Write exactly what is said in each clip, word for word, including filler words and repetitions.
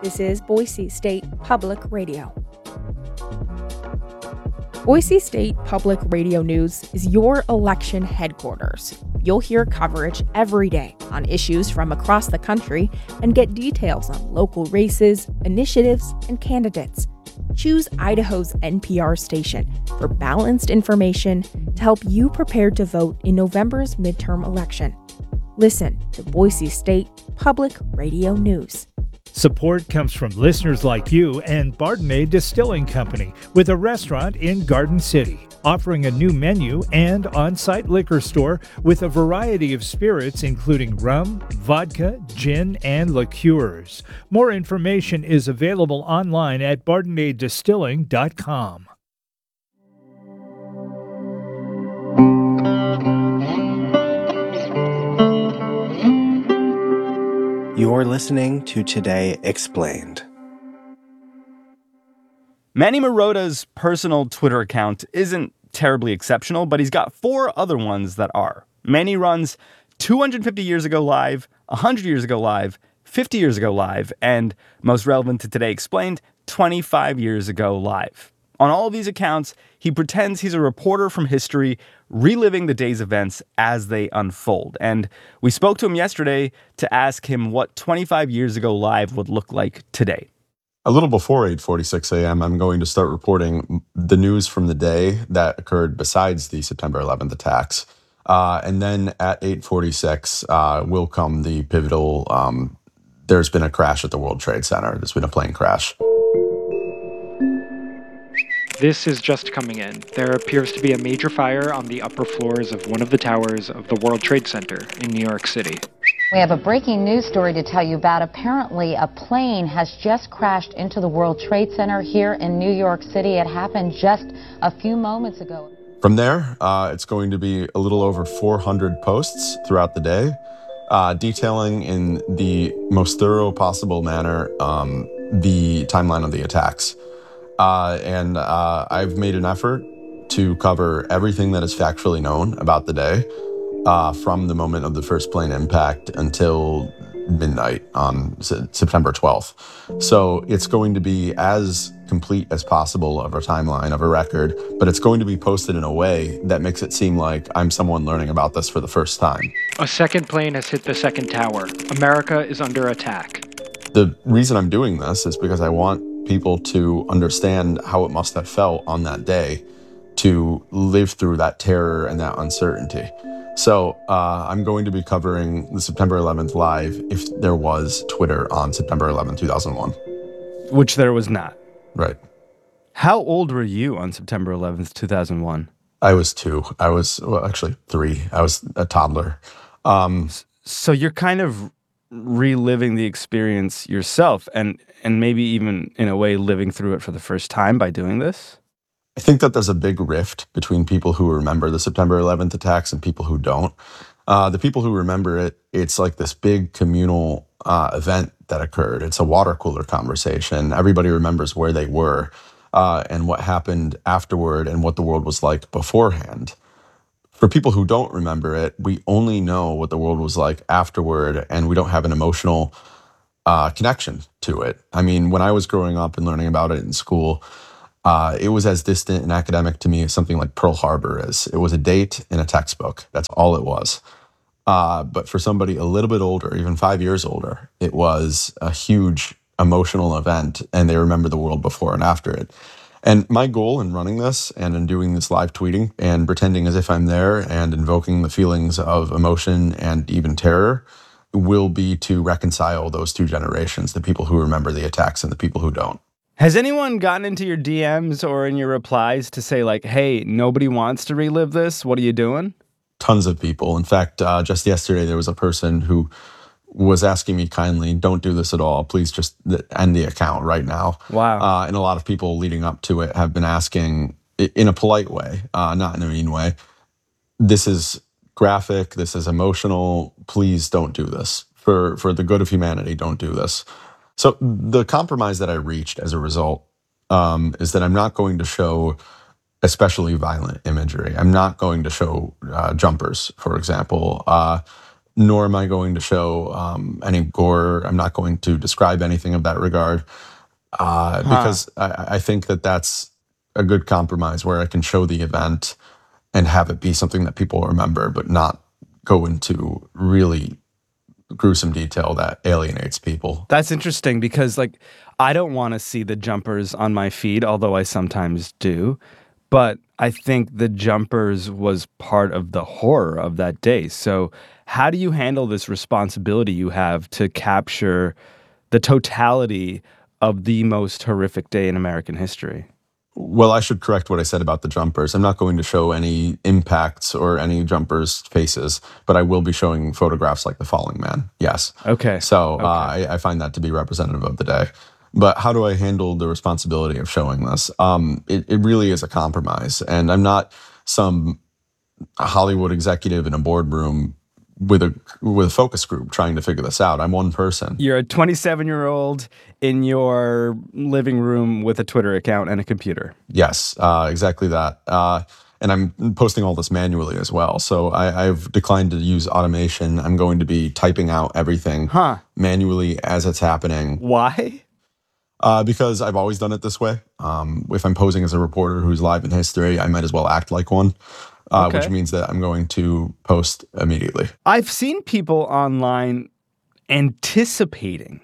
This is Boise State Public Radio. Boise State Public Radio News is your election headquarters. You'll hear coverage every day on issues from across the country and get details on local races, initiatives, and candidates. Choose Idaho's N P R station for balanced information to help you prepare to vote in November's midterm election. Listen to Boise State Public Radio News. Support comes from listeners like you and Bardenay Distilling Company, with a restaurant in Garden City, offering a new menu and on-site liquor store with a variety of spirits including rum, vodka, gin, and liqueurs. More information is available online at bardenay distilling dot com. You're listening to Today Explained. Manny Marota's personal Twitter account isn't terribly exceptional, but he's got four other ones that are. Manny runs two hundred fifty years ago live, one hundred years ago live, fifty years ago live, and, most relevant to Today Explained, twenty-five years ago live. On all of these accounts, he pretends he's a reporter from history, reliving the day's events as they unfold. And we spoke to him yesterday to ask him what twenty-five years ago live would look like today. A little before eight forty-six a.m., I'm going to start reporting the news from the day that occurred besides the September eleventh attacks. Uh, and then at eight forty-six uh, will come the pivotal, um, there's been a crash at the World Trade Center. There's been a plane crash. This is just coming in. There appears to be a major fire on the upper floors of one of the towers of the World Trade Center in New York City. We have a breaking news story to tell you about. Apparently, a plane has just crashed into the World Trade Center here in New York City. It happened just a few moments ago. From there, uh, it's going to be a little over four hundred posts throughout the day, uh, detailing in the most thorough possible manner um, the timeline of the attacks. Uh, and uh, I've made an effort to cover everything that is factually known about the day, uh, from the moment of the first plane impact until midnight on S- September twelfth. So it's going to be as complete as possible of a timeline, of a record, but it's going to be posted in a way that makes it seem like I'm someone learning about this for the first time. A second plane has hit the second tower. America is under attack. The reason I'm doing this is because I want people to understand how it must have felt on that day to live through that terror and that uncertainty. So uh, I'm going to be covering the September eleventh live if there was Twitter on September eleventh, two thousand one. Which there was not. Right. How old were you on September eleventh, two thousand one? I was two. I was, well, actually three. I was a toddler. Um, so you're kind of reliving the experience yourself and and maybe even in a way living through it for the first time by doing this? I think that there's a big rift between people who remember the September eleventh attacks and people who don't. Uh, the people who remember it, it's like this big communal uh, event that occurred. It's a water cooler conversation. Everybody remembers where they were uh, and what happened afterward and what the world was like beforehand. For people who don't remember it, we only know what the world was like afterward, and we don't have an emotional uh, connection to it. I mean, when I was growing up and learning about it in school, uh, it was as distant and academic to me as something like Pearl Harbor is. It was a date in a textbook. That's all it was. Uh, but for somebody a little bit older, even five years older, it was a huge emotional event, and they remember the world before and after it. And my goal in running this and in doing this live tweeting and pretending as if I'm there and invoking the feelings of emotion and even terror will be to reconcile those two generations, the people who remember the attacks and the people who don't. Has anyone gotten into your D Ms or in your replies to say like, hey, nobody wants to relive this? What are you doing? Tons of people. In fact, uh, just yesterday, there was a person who was asking me kindly, don't do this at all. Please just end the account right now. Wow. Uh, and a lot of people leading up to it have been asking in a polite way, uh, not in a mean way. This is graphic. This is emotional. Please don't do this. For, for the good of humanity, don't do this. So the compromise that I reached as a result um, is that I'm not going to show especially violent imagery. I'm not going to show uh, jumpers, for example. Uh, nor am I going to show um, any gore. I'm not going to describe anything of that regard uh, Huh. because I, I think that that's a good compromise where I can show the event and have it be something that people remember, but not go into really gruesome detail that alienates people. That's interesting because, like, I don't want to see the jumpers on my feed, although I sometimes do. But I think the jumpers was part of the horror of that day. So how do you handle this responsibility you have to capture the totality of the most horrific day in American history? Well, I should correct what I said about the jumpers. I'm not going to show any impacts or any jumpers' faces, but I will be showing photographs like the falling man. Yes. Okay. So Okay. uh, I, I find that to be representative of the day. But how do I handle the responsibility of showing this? Um, it, it really is a compromise. And I'm not some Hollywood executive in a boardroom with a with a focus group trying to figure this out. I'm one person. You're a twenty-seven-year-old in your living room with a Twitter account and a computer. Yes, uh, exactly that. Uh, and I'm posting all this manually as well. So I, I've declined to use automation. I'm going to be typing out everything Huh. manually as it's happening. Why? Uh, because I've always done it this way. Um, if I'm posing as a reporter who's live in history, I might as well act like one, uh, Okay. which means that I'm going to post immediately. I've seen people online anticipating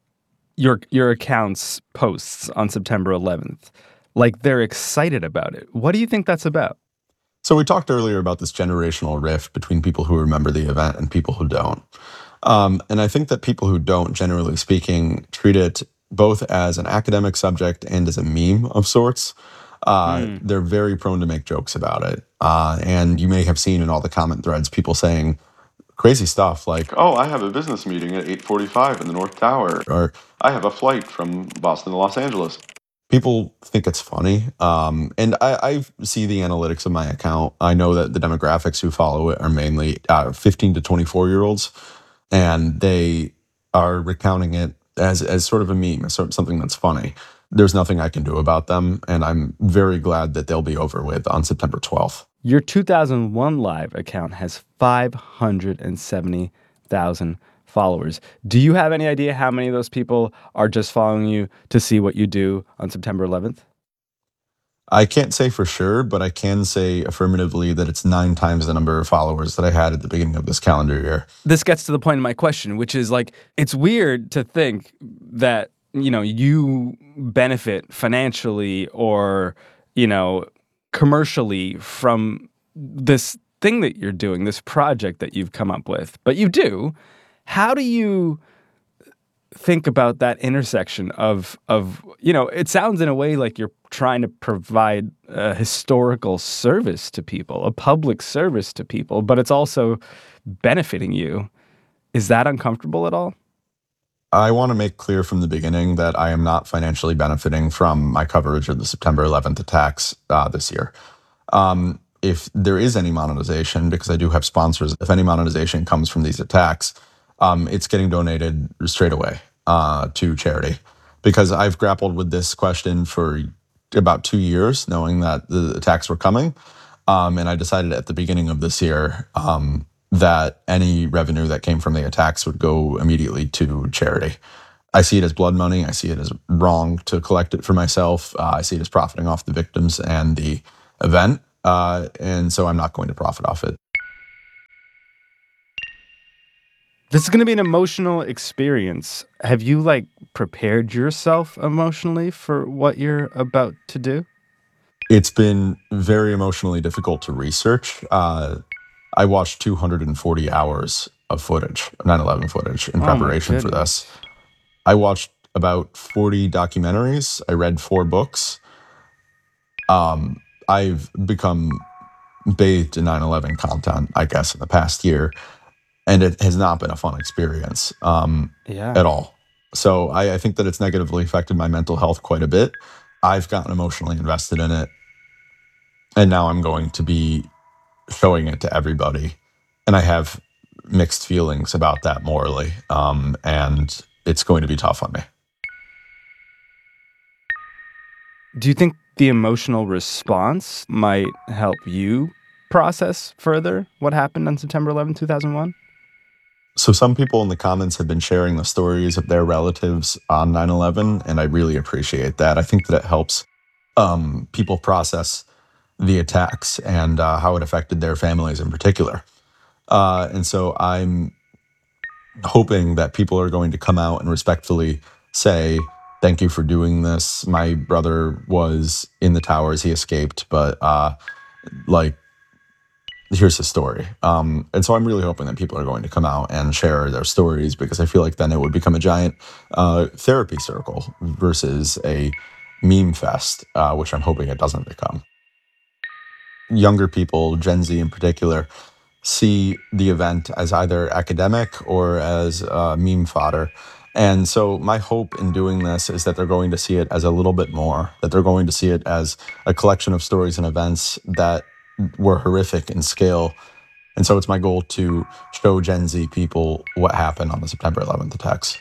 your your account's posts on September eleventh. Like they're excited about it. What do you think that's about? So we talked earlier about this generational rift between people who remember the event and people who don't. Um, and I think that people who don't, generally speaking, treat it both as an academic subject and as a meme of sorts. Uh, Mm. They're very prone to make jokes about it. Uh, and you may have seen in all the comment threads people saying crazy stuff like, "Oh, I have a business meeting at eight forty-five in the North Tower," or "I have a flight from Boston to Los Angeles." People think it's funny. Um, and I, I see the analytics of my account. I know that the demographics who follow it are mainly uh, fifteen to twenty-four year olds. And they are recounting it as, as sort of a meme, as sort of something that's funny. There's nothing I can do about them. And I'm very glad that they'll be over with on September twelfth. Your two thousand one Live account has five hundred seventy thousand followers. Do you have any idea how many of those people are just following you to see what you do on September eleventh? I can't say for sure, but I can say affirmatively that it's nine times the number of followers that I had at the beginning of this calendar year. This gets to the point of my question, which is like, it's weird to think that, you know, you benefit financially or, you know, commercially from this thing that you're doing, this project that you've come up with, but you do. How do you think about that intersection of, of, you know, it sounds in a way like you're trying to provide a historical service to people, a public service to people, but it's also benefiting you. Is that uncomfortable at all? I want to make clear from the beginning that I am not financially benefiting from my coverage of the September eleventh attacks uh, this year. Um, if there is any monetization, because I do have sponsors, if any monetization comes from these attacks, um, it's getting donated straight away uh, to charity. Because I've grappled with this question for about two years, knowing that the attacks were coming. Um, and I decided at the beginning of this year um, that any revenue that came from the attacks would go immediately to charity. I see it as blood money. I see it as wrong to collect it for myself. Uh, I see it as profiting off the victims and the event. Uh, and so I'm not going to profit off it. This is going to be an emotional experience. Have you like prepared yourself emotionally for what you're about to do? It's been very emotionally difficult to research. Uh, I watched two hundred forty hours of footage, nine eleven footage, in Oh my preparation for goodness. this. I watched about forty documentaries. I read four books. Um, I've become bathed in nine eleven content, I guess, in the past year. And it has not been a fun experience um, Yeah. at all. So I, I think that it's negatively affected my mental health quite a bit. I've gotten emotionally invested in it. And now I'm going to be showing it to everybody. And I have mixed feelings about that morally. Um, and it's going to be tough on me. Do you think the emotional response might help you process further what happened on September eleventh, two thousand one? So some people in the comments have been sharing the stories of their relatives on nine eleven, and I really appreciate that. I think that it helps um, people process the attacks and uh, how it affected their families in particular. Uh, and so I'm hoping that people are going to come out and respectfully say, thank you for doing this. My brother was in the towers. He escaped, but uh, like, here's his story. Um, and so I'm really hoping that people are going to come out and share their stories, because I feel like then it would become a giant uh, therapy circle versus a meme fest, uh, which I'm hoping it doesn't become. Younger people, Gen Z in particular, see the event as either academic or as uh, meme fodder. And so my hope in doing this is that they're going to see it as a little bit more, that they're going to see it as a collection of stories and events that were horrific in scale. And so it's my goal to show Gen Z people what happened on the September eleventh attacks.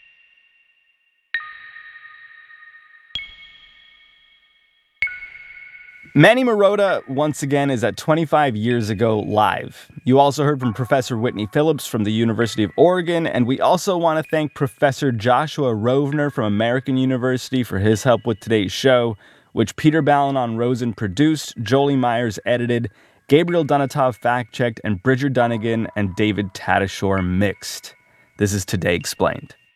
Manny Marotta, once again, is at twenty-five Years Ago Live. You also heard from Professor Whitney Phillips from the University of Oregon, and we also want to thank Professor Joshua Rovner from American University for his help with today's show, which Peter Balonon-Rosen produced, Jolie Myers edited, Gabriel Dunatov fact-checked, and Bridger Dunnigan and David Tadashore mixed. This is Today Explained.